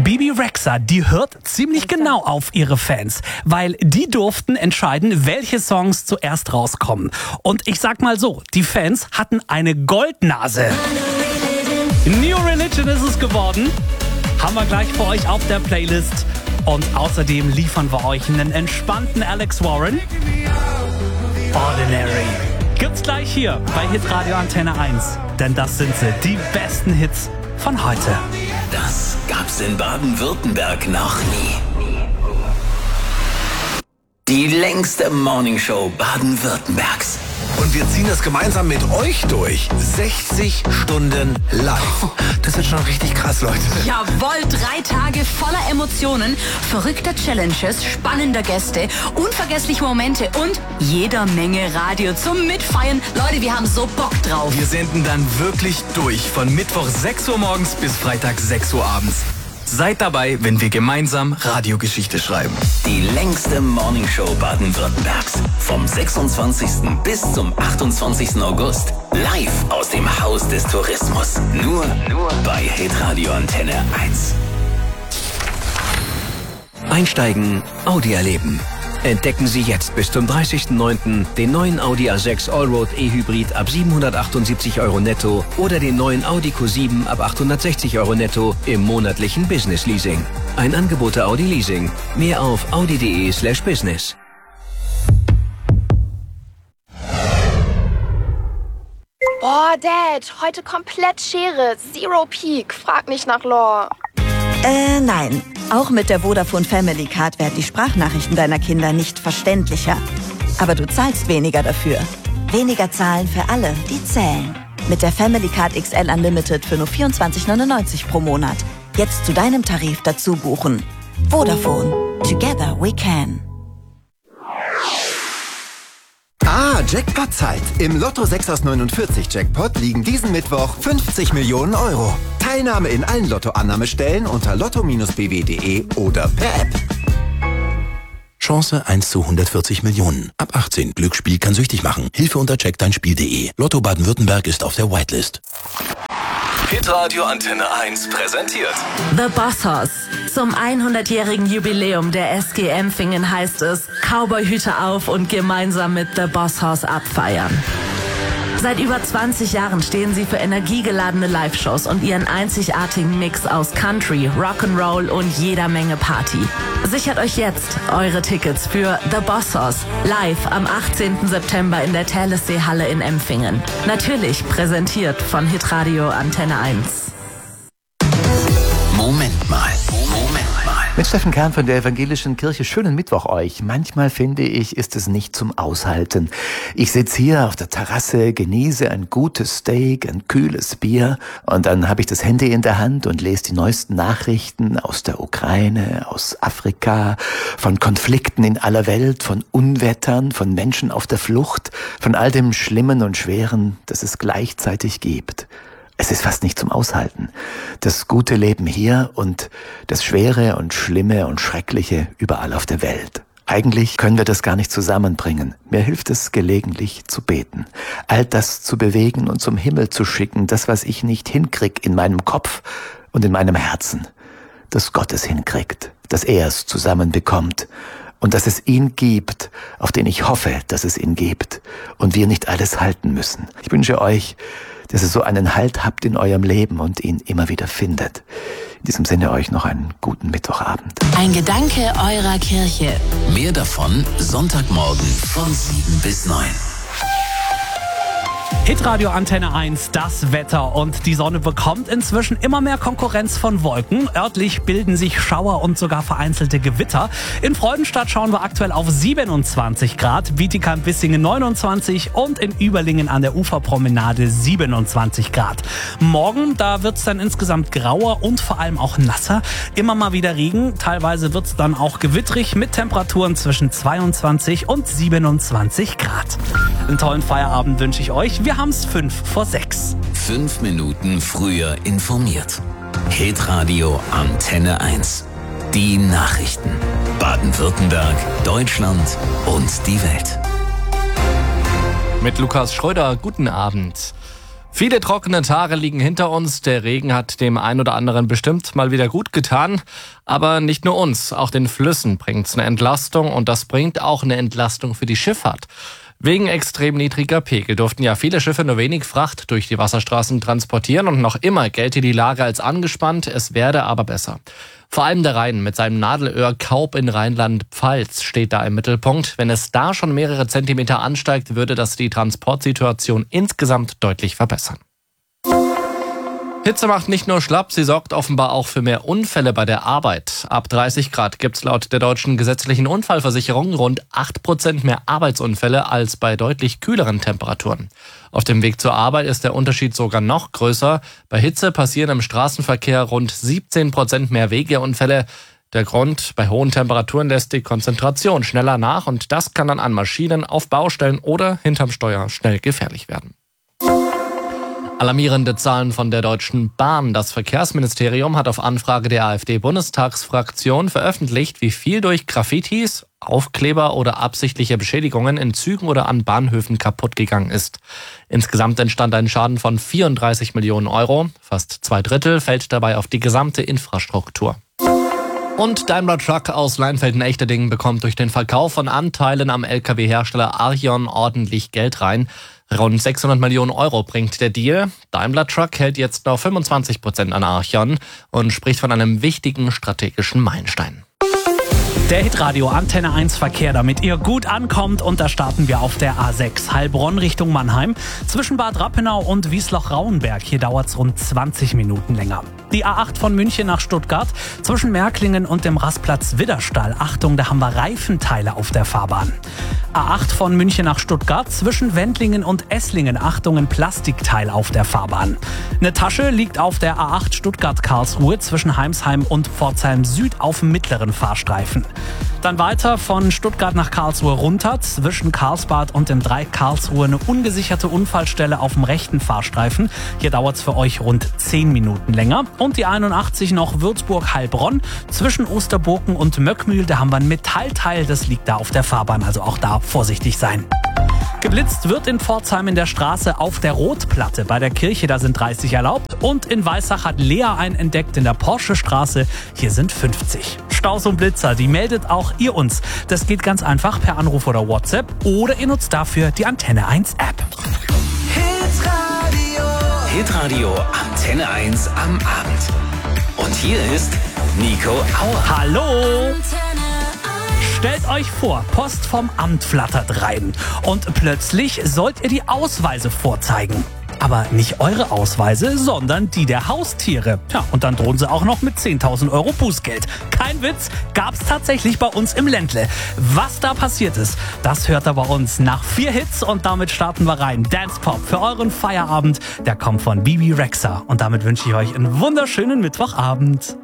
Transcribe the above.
Bebe Rexha, die hört ziemlich genau auf ihre Fans, weil die durften entscheiden, welche Songs zuerst rauskommen. Und ich sag mal so, die Fans hatten eine Goldnase. New Religion ist es geworden. Haben wir gleich für euch auf der Playlist. Und außerdem liefern wir euch einen entspannten Alex Warren. Ordinary. Gibt's gleich hier bei Hitradio Antenne 1. Denn das sind sie, die besten Hits von heute. Das gab's in Baden-Württemberg noch nie. Die längste Morningshow Baden-Württembergs. Und wir ziehen das gemeinsam mit euch durch. 60 Stunden live. Das wird schon richtig krass, Leute. Jawohl, 3 Tage voller Emotionen, verrückter Challenges, spannender Gäste, unvergessliche Momente und jeder Menge Radio zum Mitfeiern. Leute, wir haben so Bock drauf. Wir senden dann wirklich durch von Mittwoch 6 Uhr morgens bis Freitag 6 Uhr abends. Seid dabei, wenn wir gemeinsam Radiogeschichte schreiben. Die längste Morningshow Baden-Württembergs. Vom 26. bis zum 28. August. Live aus dem Haus des Tourismus. Nur bei Hitradio Antenne 1. Einsteigen, Audi erleben. Entdecken Sie jetzt bis zum 30.09. den neuen Audi A6 Allroad E-Hybrid ab 778 € netto oder den neuen Audi Q7 ab 860 € netto im monatlichen Business Leasing. Ein Angebot der Audi Leasing. Mehr auf audi.de/business. Boah, Dad, heute komplett Schere. Zero Peak. Frag nicht nach Lore. Nein. Auch mit der Vodafone Family Card werden die Sprachnachrichten deiner Kinder nicht verständlicher. Aber du zahlst weniger dafür. Weniger zahlen für alle, die zählen. Mit der Family Card XL Unlimited für nur 24,99 € pro Monat. Jetzt zu deinem Tarif dazu buchen. Vodafone. Together we can. Jackpot-Zeit. Im Lotto 6 aus 49 Jackpot liegen diesen Mittwoch 50 Millionen €. Teilnahme in allen Lotto-Annahmestellen unter lotto-bw.de oder per App. Chance 1 zu 140 Millionen. Ab 18. Glücksspiel kann süchtig machen. Hilfe unter checkdeinspiel.de. Lotto Baden-Württemberg ist auf der Whitelist. Hitradio Antenne 1 präsentiert The Boss Hoss. Zum 100-jährigen Jubiläum der SG Empfingen heißt es, Cowboyhüte auf und gemeinsam mit The Boss Hoss abfeiern. Seit über 20 Jahren stehen sie für energiegeladene Live-Shows und ihren einzigartigen Mix aus Country, Rock'n'Roll und jeder Menge Party. Sichert euch jetzt eure Tickets für The Boss Hoss live am 18. September in der Thalessee-Halle in Empfingen. Natürlich präsentiert von Hitradio Antenne 1. Moment mal. Mit Steffen Kern von der Evangelischen Kirche. Schönen Mittwoch euch. Manchmal finde ich, ist es nicht zum Aushalten. Ich sitze hier auf der Terrasse, genieße ein gutes Steak, ein kühles Bier und dann habe ich das Handy in der Hand und lese die neuesten Nachrichten aus der Ukraine, aus Afrika, von Konflikten in aller Welt, von Unwettern, von Menschen auf der Flucht, von all dem Schlimmen und Schweren, das es gleichzeitig gibt. Es ist fast nicht zum Aushalten. Das gute Leben hier und das Schwere und Schlimme und Schreckliche überall auf der Welt. Eigentlich können wir das gar nicht zusammenbringen. Mir hilft es gelegentlich zu beten. All das zu bewegen und zum Himmel zu schicken, das, was ich nicht hinkrieg in meinem Kopf und in meinem Herzen. Dass Gott es hinkriegt, dass er es zusammenbekommt und dass es ihn gibt, auf den ich hoffe, dass es ihn gibt und wir nicht alles halten müssen. Ich wünsche euch, dass ihr so einen Halt habt in eurem Leben und ihn immer wieder findet. In diesem Sinne euch noch einen guten Mittwochabend. Ein Gedanke eurer Kirche. Mehr davon Sonntagmorgen von 7 bis 9. Hitradio Antenne 1, das Wetter und die Sonne bekommt inzwischen immer mehr Konkurrenz von Wolken. Örtlich bilden sich Schauer und sogar vereinzelte Gewitter. In Freudenstadt schauen wir aktuell auf 27 Grad, Bietigheim-Bissingen 29 und in Überlingen an der Uferpromenade 27 Grad. Morgen, da wird's dann insgesamt grauer und vor allem auch nasser. Immer mal wieder Regen, teilweise wird's dann auch gewittrig mit Temperaturen zwischen 22 und 27 Grad. Einen tollen Feierabend wünsche ich euch. Wir haben's 5:05. 5 Minuten früher informiert. Hitradio Antenne 1. Die Nachrichten. Baden-Württemberg, Deutschland und die Welt. Mit Lukas Schröder, guten Abend. Viele trockene Tage liegen hinter uns. Der Regen hat dem einen oder anderen bestimmt mal wieder gut getan. Aber nicht nur uns, auch den Flüssen bringt es eine Entlastung. Und das bringt auch eine Entlastung für die Schifffahrt. Wegen extrem niedriger Pegel durften ja viele Schiffe nur wenig Fracht durch die Wasserstraßen transportieren. Und noch immer gelte die Lage als angespannt. Es werde aber besser. Vor allem der Rhein mit seinem Nadelöhr Kaub in Rheinland-Pfalz steht da im Mittelpunkt. Wenn es da schon mehrere Zentimeter ansteigt, würde das die Transportsituation insgesamt deutlich verbessern. Hitze macht nicht nur schlapp, sie sorgt offenbar auch für mehr Unfälle bei der Arbeit. Ab 30 Grad gibt's laut der deutschen gesetzlichen Unfallversicherung rund 8% mehr Arbeitsunfälle als bei deutlich kühleren Temperaturen. Auf dem Weg zur Arbeit ist der Unterschied sogar noch größer. Bei Hitze passieren im Straßenverkehr rund 17% mehr Wegeunfälle. Der Grund: bei hohen Temperaturen lässt die Konzentration schneller nach und das kann dann an Maschinen, auf Baustellen oder hinterm Steuer schnell gefährlich werden. Alarmierende Zahlen von der Deutschen Bahn. Das Verkehrsministerium hat auf Anfrage der AfD-Bundestagsfraktion veröffentlicht, wie viel durch Graffitis, Aufkleber oder absichtliche Beschädigungen in Zügen oder an Bahnhöfen kaputt gegangen ist. Insgesamt entstand ein Schaden von 34 Millionen Euro. Fast 2/3 fällt dabei auf die gesamte Infrastruktur. Und Daimler Truck aus Leinfelden-Echterdingen bekommt durch den Verkauf von Anteilen am Lkw-Hersteller Archion ordentlich Geld rein. Rund 600 Millionen Euro bringt der Deal. Daimler Truck hält jetzt noch 25% an Archion und spricht von einem wichtigen strategischen Meilenstein. Der Hitradio Antenne 1 Verkehr, damit ihr gut ankommt. Und da starten wir auf der A6 Heilbronn Richtung Mannheim. Zwischen Bad Rappenau und Wiesloch-Rauenberg. Hier dauert es rund 20 Minuten länger. Die A8 von München nach Stuttgart. Zwischen Märklingen und dem Rastplatz Widderstall. Achtung, da haben wir Reifenteile auf der Fahrbahn. A8 von München nach Stuttgart. Zwischen Wendlingen und Esslingen. Achtung, ein Plastikteil auf der Fahrbahn. Eine Tasche liegt auf der A8 Stuttgart-Karlsruhe zwischen Heimsheim und Pforzheim Süd auf dem mittleren Fahrstreifen. Dann weiter von Stuttgart nach Karlsruhe runter, zwischen Karlsbad und dem Dreieck Karlsruhe eine ungesicherte Unfallstelle auf dem rechten Fahrstreifen. Hier dauert es für euch rund 10 Minuten länger. Und die 81 noch Würzburg-Heilbronn, zwischen Osterburken und Möckmühl, da haben wir ein Metallteil, das liegt da auf der Fahrbahn, also auch da vorsichtig sein. Geblitzt wird in Pforzheim in der Straße auf der Rotplatte. Bei der Kirche, da sind 30 erlaubt. Und in Weissach hat Lea einen entdeckt in der Porsche-Straße. Hier sind 50. Staus und Blitzer, die meldet auch ihr uns. Das geht ganz einfach per Anruf oder WhatsApp. Oder ihr nutzt dafür die Antenne 1 App. Hitradio Antenne 1 am Abend. Und hier ist Nico Auer. Hallo! Stellt euch vor, Post vom Amt flattert rein und plötzlich sollt ihr die Ausweise vorzeigen. Aber nicht eure Ausweise, sondern die der Haustiere. Ja, und dann drohen sie auch noch mit 10.000 Euro Bußgeld. Kein Witz, gab's tatsächlich bei uns im Ländle. Was da passiert ist, das hört ihr bei uns nach 4 Hits und damit starten wir rein. Dance Pop für euren Feierabend, der kommt von Bibi Rexha. Und damit wünsche ich euch einen wunderschönen Mittwochabend.